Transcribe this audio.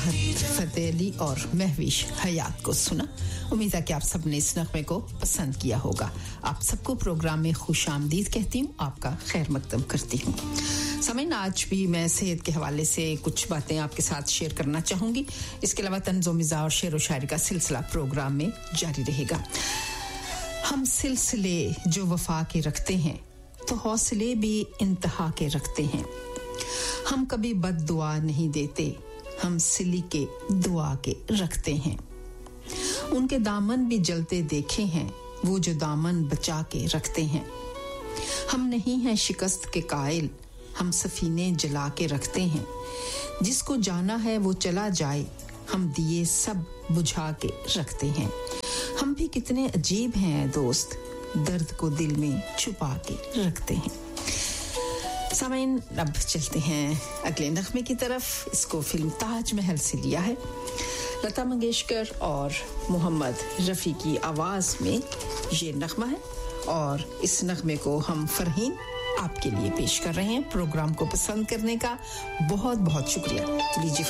राहत फतेह अली और महविश हयात को सुना। उम्मीद है कि आप सब ने इस नगमे को पसंद किया होगा। आप सबको प्रोग्राम में खुशामदीद कहती हूँ, आपका खैर मकदम करती हूँ। सामीन, आज भी मैं सेहत के हवाले से कुछ बातें आपके साथ शेयर करना चाहूँगी। इसके अलावा तंज़ो-मिज़ाह और शेर व शायरी का सिलसिला प्रोग्राम में जारी रहेगा। हम सिलसिले जो वफा के रखते हैं तो हौसले भी इंतहा के रखते हैं। हम कभी बद दुआ नहीं देते, हम सिली के दुआ के रखते हैं। उनके दामन भी जलते देखे हैं, वो जो दामन बचा के रखते हैं। हम नहीं हैं शिकस्त के कायल, हम सफीने जला के रखते हैं। जिसको जाना है वो चला जाए, हम दिए सब बुझा के रखते हैं। हम भी कितने अजीब हैं दोस्त, दर्द को दिल में छुपा के रखते हैं। सामीन, अब चलते हैं अगले नगमे की तरफ। इसको फिल्म ताजमहल से लिया है। लता मंगेशकर और मोहम्मद रफ़ी की आवाज़ में ये नगमा है और इस नगमे को हम फरहीन आपके लिए पेश कर रहे हैं। प्रोग्राम को पसंद करने का बहुत बहुत शुक्रिया। लीजिए